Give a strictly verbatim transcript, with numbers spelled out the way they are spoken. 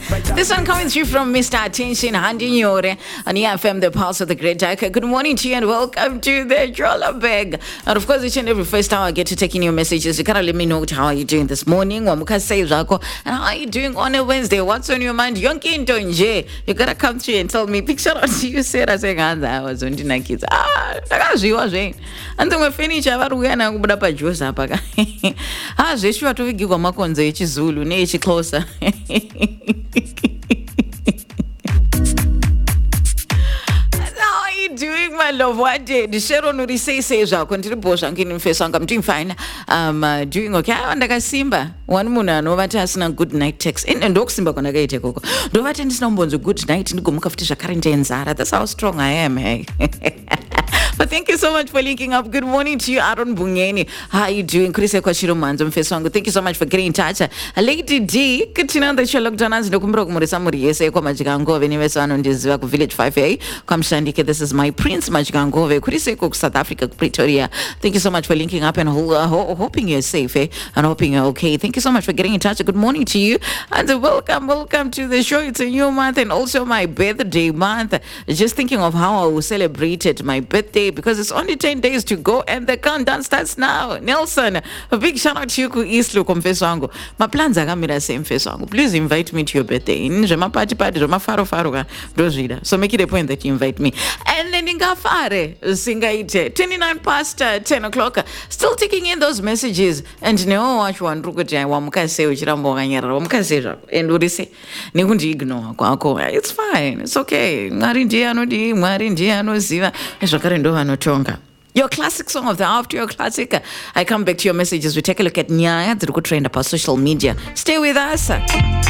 This one coming through from Mister Attention Handi Nyore on E F M, the pulse of the great Daka. Good morning to you and welcome to the Jola Bag. And of course, each and every first hour I get to take in your messages. You gotta let me know how are you doing this morning. And how are you doing on a Wednesday? What's on your mind? Yonke into nje. You gotta come through and tell me. Picture what you said. I said, I was on the kids. Ah, that's you was saying. And then we finish our Rugana Budapa Josa Paga. Ah, Joshua to give a makonze each Zulu, each closer. How are you doing, my love? What did Sharon Uri say? Says I'll continue Bosch and getting face on. I'm doing fine. I'm uh, doing okay. I'm like a Simba. One muna no matter as a good night text. In and dog Simba gonna get a coco. Do what in snowbones a good night in Gumkaftisha current and Zara. That's how strong I am, hey. But thank you so much for linking up. Good morning to you, Aaron Bungeni. How are you doing? Chris Ekwashiro Manzo Mfesongo. Thank you so much for getting in touch. Lady D, Katina the Sherlock Jonas, Dokumbro Morisamuri, yes, Eko Majigango, Venezuela, and this Village five A. Come Shandike, this is my Prince Majigango, Chris Eko, South Africa, Pretoria. Thank you so much for linking up and ho- uh, ho- hoping you're safe, eh? And hoping you're okay. Thank you so much for getting in touch. Good morning to you. And welcome, welcome to the show. It's a new month and also my birthday month. Just thinking of how I will celebrate it, my birthday, because it's only ten days to go and the countdown starts now. Nelson, a big shout out to you, East Look, mfeso wangu. My plans are going to say mfeso wangu. Please invite me to your birthday. Nje ma party party, ma faro faro ka dozida. So make it a point that you invite me. And then ingafare singaite twenty-nine past ten o'clock. Still taking in those messages and no watch one rukuti wa mukase uchirambo nganyara wa mukase zako. And udise nikundi ignore kwako. It's fine. It's okay. Mwari ndiye anodi, mwari ndiye anoziva. Zvakare ndo vanotonga. Your classic song of the after your classic. I come back to your messages. We take a look at Nyaya, the trend about social media. Stay with us.